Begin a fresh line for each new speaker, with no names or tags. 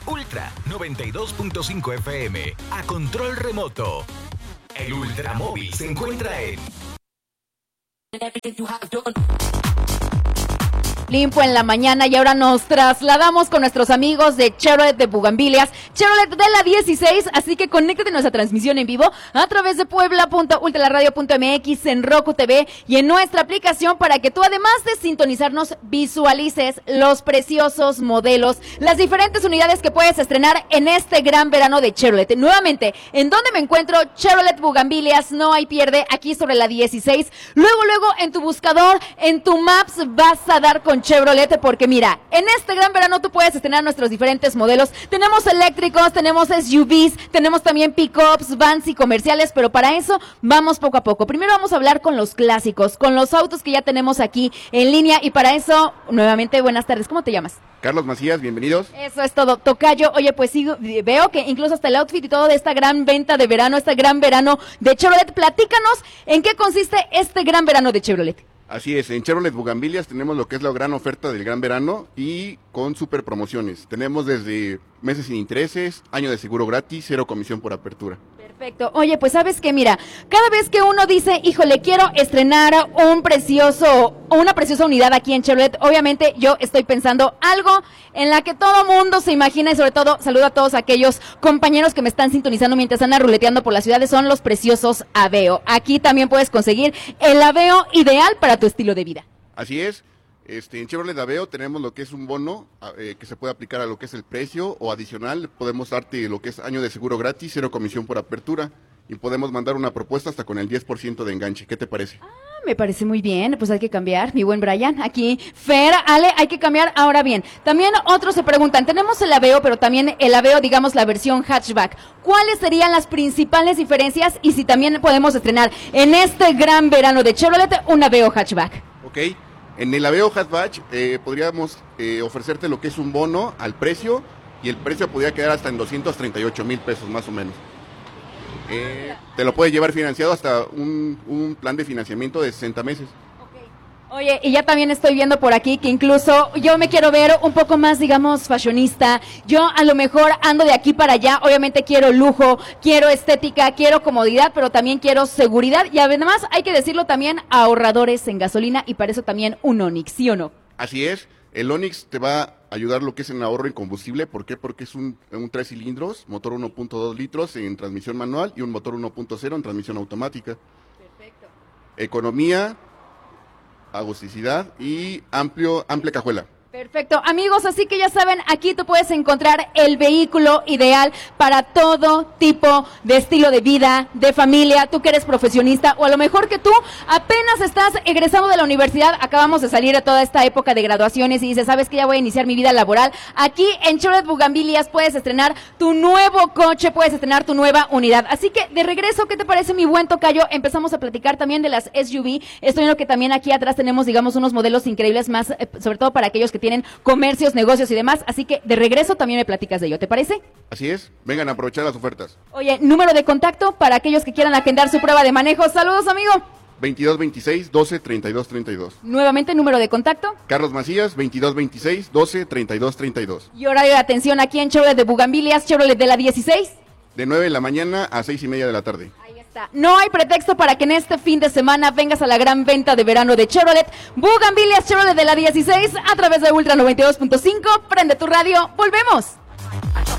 Ultra 92.5 FM, a control remoto. El Ultramóvil se encuentra en...
Limpo en la mañana y ahora nos trasladamos con nuestros amigos de Chevrolet de Bugambilias, Chevrolet de la 16, así que conéctate a nuestra transmisión en vivo a través de puebla.ultraradio.mx, en Roku TV y en nuestra aplicación para que tú, además de sintonizarnos, visualices los preciosos modelos, las diferentes unidades que puedes estrenar en este gran verano de Chevrolet. Nuevamente, ¿en dónde me encuentro? Chevrolet Bugambilias, no hay pierde, aquí sobre la 16. Luego en tu buscador, en tu Maps vas a dar con Chevrolet, porque mira, en este gran verano tú puedes estrenar nuestros diferentes modelos. Tenemos eléctricos, tenemos SUVs, tenemos también pickups, vans y comerciales, pero para eso vamos poco a poco. Primero vamos a hablar con los clásicos, con los autos que ya tenemos aquí en línea, y para eso, nuevamente, buenas tardes. ¿Cómo te llamas?
Carlos Macías, bienvenidos.
Eso es todo, tocayo. Oye, pues sí, veo que incluso hasta el outfit y todo de esta gran venta de verano, este gran verano de Chevrolet. Platícanos en qué consiste este gran verano de Chevrolet.
Así es, en Chevrolet Bugambilias tenemos lo que es la gran oferta del gran verano y con super promociones. Tenemos desde meses sin intereses, año de seguro gratis, 0 comisión por apertura.
Perfecto. Oye, pues sabes que mira, cada vez que uno dice, híjole, quiero estrenar una preciosa unidad aquí en Chevrolet, obviamente yo estoy pensando algo en la que todo mundo se imagina, y sobre todo saludo a todos aquellos compañeros que me están sintonizando mientras andan ruleteando por las ciudades, son los preciosos Aveo. Aquí también puedes conseguir el Aveo ideal para tu estilo de vida.
Así es. En Chevrolet Aveo tenemos lo que es un bono que se puede aplicar a lo que es el precio, o adicional podemos darte lo que es año de seguro gratis, 0 comisión por apertura, y podemos mandar una propuesta hasta con el 10% de enganche. ¿Qué te parece?
Me parece muy bien, pues hay que cambiar, mi buen Brian, aquí, Fer, Ale, hay que cambiar. Ahora bien, también otros se preguntan, tenemos el Aveo, pero también el Aveo, digamos, la versión hatchback. ¿Cuáles serían las principales diferencias y si también podemos estrenar en este gran verano de Chevrolet un Aveo hatchback?
Ok. En el Aveo Hatchback podríamos ofrecerte lo que es un bono al precio, y el precio podría quedar hasta en 238,000 pesos más o menos. Te lo puede llevar financiado hasta un plan de financiamiento de 60 meses.
Oye, y ya también estoy viendo por aquí que incluso yo me quiero ver un poco más, digamos, fashionista. Yo a lo mejor ando de aquí para allá, obviamente quiero lujo, quiero estética, quiero comodidad, pero también quiero seguridad. Y además, hay que decirlo también, ahorradores en gasolina, y para eso también un Onix, ¿sí o no?
Así es, el Onix te va a ayudar lo que es en ahorro en combustible. ¿Por qué? Porque es un 3 cilindros, motor 1.2 litros en transmisión manual y un motor 1.0 en transmisión automática. Perfecto. Economía, agusticidad y amplia cajuela.
Perfecto, amigos, así que ya saben, aquí tú puedes encontrar el vehículo ideal para todo tipo de estilo de vida, de familia, tú que eres profesionista, o a lo mejor que tú apenas estás egresando de la universidad, acabamos de salir de toda esta época de graduaciones y dices, ¿sabes qué? Ya voy a iniciar mi vida laboral. Aquí en Chevrolet Bugambilias puedes estrenar tu nuevo coche, puedes estrenar tu nueva unidad. Así que de regreso, ¿qué te parece, mi buen tocayo? Empezamos a platicar también de las SUV. Estoy viendo que también aquí atrás tenemos, digamos, unos modelos increíbles más, sobre todo para aquellos que tienen comercios, negocios y demás, así que de regreso también me platicas de ello, ¿te parece?
Así es, vengan a aprovechar las ofertas.
Oye, número de contacto para aquellos que quieran agendar su prueba de manejo. Saludos, amigo.
2226-12-3232.
Nuevamente, número de contacto.
Carlos Macías, 2226-12-3232.
Y horario de atención aquí en Chevrolet de Bugambilias, Chevrolet de la 16.
De 9 de la mañana a 6:30 de la tarde.
No hay pretexto para que en este fin de semana vengas a la gran venta de verano de Chevrolet Bugambilias, Chevrolet de la 16, a través de Ultra 92.5. Prende tu radio, volvemos.